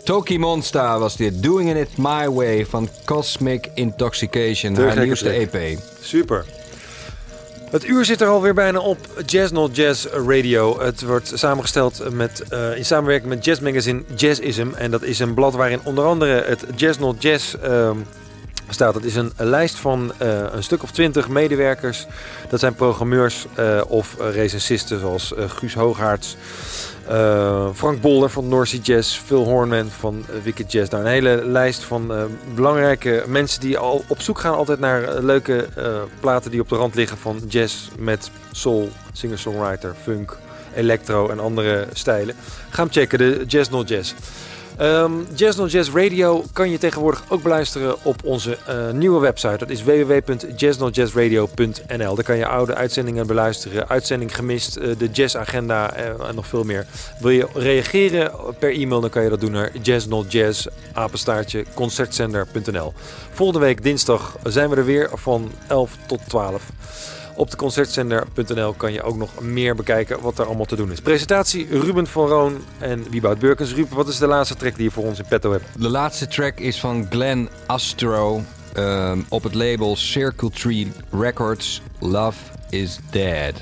Toki Monsta was dit. Doing It My Way van Cosmic Intoxication. Haar nieuwste EP. Super. Het uur zit er alweer bijna op. Jazz Not Jazz Radio. Het wordt samengesteld in samenwerking met jazzmagazine Jazzism. En dat is een blad waarin onder andere het Jazz Not Jazz staat. Het is een lijst van een stuk of 20 medewerkers. Dat zijn programmeurs of recensisten zoals Guus Hooghaarts, Frank Bolder van North Sea Jazz, Phil Hornman van Wicked Jazz. Een hele lijst van belangrijke mensen die al op zoek gaan altijd naar leuke platen die op de rand liggen van jazz met soul, singer-songwriter, funk, electro en andere stijlen. Ga hem checken, de Jazz Not Jazz. Jazz Not Jazz Radio kan je tegenwoordig ook beluisteren op onze nieuwe website. Dat is www.jazznotjazzradio.nl. Daar kan je oude uitzendingen beluisteren. Uitzending gemist, de jazzagenda en nog veel meer. Wil je reageren per e-mail, dan kan je dat doen naar jazznotjazz@concertzender.nl. Volgende week dinsdag zijn we er weer van 11 tot 12. Op de concertzender.nl kan je ook nog meer bekijken wat er allemaal te doen is. Presentatie Ruben van Roon en Wieboud Burkens. Ruben, wat is de laatste track die je voor ons in petto hebt? De laatste track is van Glenn Astro op het label Circle Tree Records. Love is Dead.